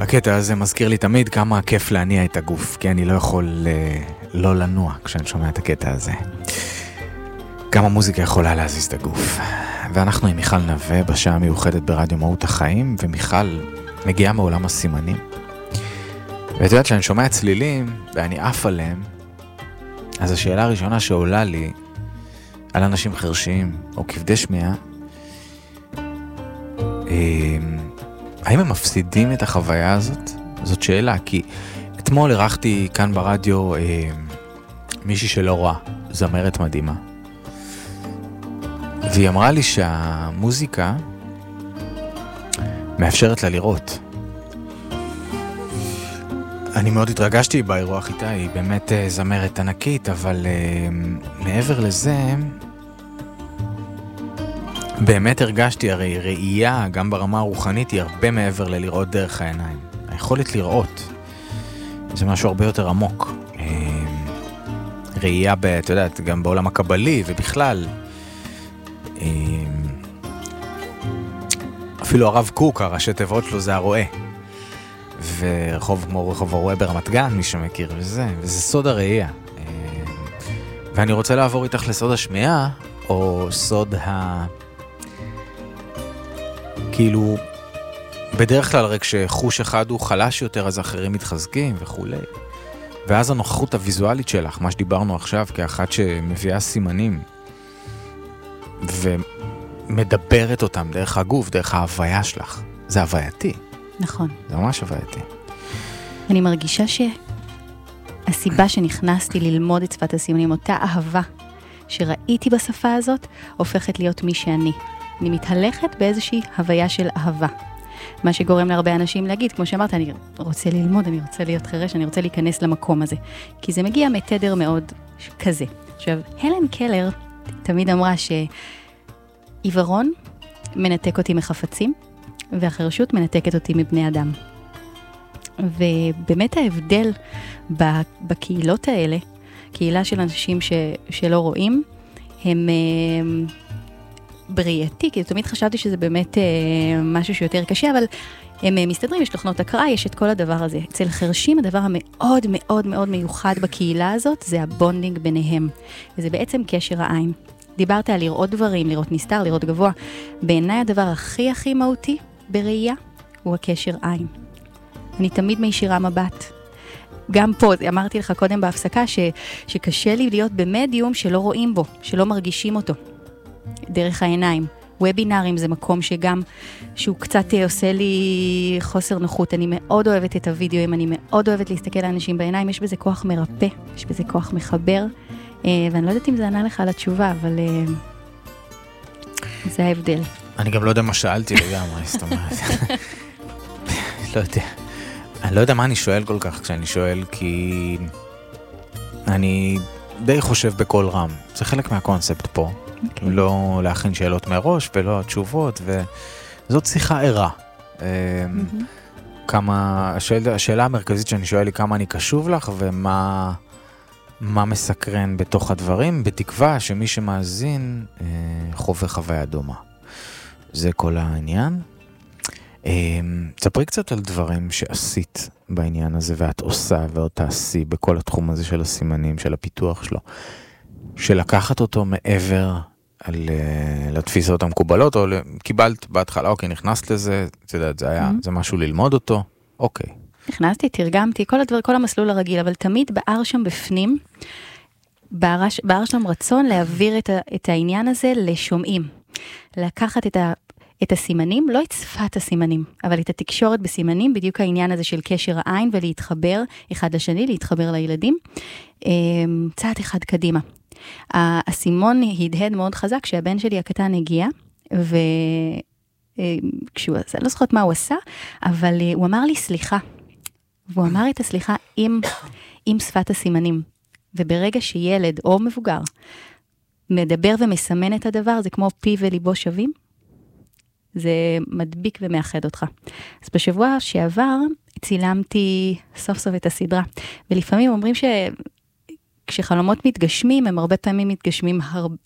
הקטע הזה מזכיר לי תמיד כמה כיף להניע את הגוף, כי אני לא יכול לא לנוע כשאני שומע את הקטע הזה. כמה מוזיקה יכולה להזיז את הגוף. ואנחנו עם מיכל נווה בשעה מיוחדת ברדיו מהות החיים, ומיכל מגיעה מעולם הסימנים. ואת יודעת שאני שומע צלילים ואני עף עליהם, אז השאלה הראשונה שעולה לי על אנשים חרשיים או כבדי שמיעה, האם הם מפסידים את החוויה הזאת? זאת שאלה, כי אתמול ערכתי כאן ברדיו מישהי שלא רואה, זמרת מדהימה. והיא אמרה לי שהמוזיקה מאפשרת לה לראות. אני מאוד התרגשתי באירוח איתה, היא באמת זמרת ענקית, אבל מעבר לזה, באמת הרגשתי, הרי ראייה, גם ברמה הרוחנית, היא הרבה מעבר ללראות דרך העיניים. היכולת לראות, זה משהו הרבה יותר עמוק. ראייה, אתה יודעת, גם בעולם הקבלי ובכלל. אפילו הרב קוק, הראשי תיבות שלו זה הרואה. ורחוב כמו רחוב הרואה ברמת גן, מי שמכיר, וזה סוד הראייה. ואני רוצה לעבור איתך לסוד השמיעה, או סוד כאילו, בדרך כלל רק שחוש אחד הוא חלש יותר, אז אחרים מתחזקים וכו'. ואז הנוכחות הוויזואלית שלך, מה שדיברנו עכשיו, כאחת שמביאה סימנים, ומדברת אותם דרך הגוף, דרך ההוויה שלך. זה הווייתי. נכון. זה ממש הווייתי. אני מרגישה שהסיבה שנכנסתי ללמוד את שפת הסימנים, אותה אהבה שראיתי בשפה הזאת, הופכת להיות מי שאני. אני מתהלכת באיזושהי הוויה של אהבה. מה שגורם להרבה אנשים להגיד, כמו שאמרת, אני רוצה ללמוד, אני רוצה להיות חרש, אני רוצה להיכנס למקום הזה. כי זה מגיע מתדר מאוד כזה. עכשיו, הלן קלר תמיד אמרה שעיוורון מנתק אותי מחפצים, והחרשות מנתקת אותי מבני אדם. ובאמת ההבדל בקהילות האלה, קהילה של אנשים שלא רואים, הם בראייתי, כי תמיד חשבתי שזה באמת משהו שיותר קשה, אבל הם מסתדרים, יש תוכנות הקראה, יש את כל הדבר הזה. אצל חרשים הדבר המאוד מאוד מאוד מיוחד בקהילה הזאת, זה הבונדינג ביניהם. וזה בעצם קשר העין. דיברת על לראות דברים, לראות נסתר, לראות גבוה. בעיניי הדבר הכי הכי מהותי בראייה הוא הקשר עין. אני תמיד מישירה מבט. גם פה, אמרתי לך קודם בהפסקה, שקשה לי להיות במדיום שלא רואים בו, שלא מרגישים אותו. דרך העיניים. וובינארים זה מקום שהוא קצת עושה לי חוסר נוחות. אני מאוד אוהבת את הוידאוים, אני מאוד אוהבת להסתכל לאנשים בעיניים, יש בזה כוח מרפא, יש בזה כוח מחבר, ואני לא יודעת אם זה ענה לך על התשובה, אבל זה ההבדל. אני גם לא יודע מה שאלתי לגמרי, זאת אומרת. לא יודע. אני לא יודע מה אני שואל כל כך כשאני שואל, כי אני די חושב בכל רם. זה חלק מהקונספט פה. לא להכין שאלות מראש ולא התשובות, וזאת שיחה ערה. השאלה המרכזית שאני שואל היא כמה אני קשוב לך, ומה מסקרן בתוך הדברים, בתקווה שמי שמאזין חווה חוויה דומה. זה כל העניין. תספרי קצת על דברים שעשית בעניין הזה, ואת עושה ועוד תעשי בכל התחום הזה של הסימנים, של הפיתוח שלו, שלקחת אותו מעבר לתפיסות המקובלות, או קיבלת בהתחלה, אוקיי, נכנסת לזה, את יודעת, זה משהו ללמוד אותו, אוקיי. נכנסתי, תרגמתי, כל המסלול הרגיל, אבל תמיד בער שם בפנים, בער שם רצון להעביר את העניין הזה לשומעים. לקחת את הסימנים, לא את שפת הסימנים, אבל את התקשורת בסימנים, בדיוק העניין הזה של קשר העין, ולהתחבר אחד לשני, להתחבר לילדים, צעד אחד קדימה. הסימון הדהד מאוד חזק, כשהבן שלי הקטן הגיע, וכשהוא עשה, לא זוכרת מה הוא עשה, אבל הוא אמר לי סליחה, והוא אמר את הסליחה עם שפת הסימנים, וברגע שילד או מבוגר מדבר ומסמן את הדבר, זה כמו פי וליבו שווים, זה מדביק ומאחד אותך. אז בשבוע שעבר צילמתי סוף סוף את הסדרה, ולפעמים אומרים כשחלומות מתגשמים, הם הרבה פעמים מתגשמים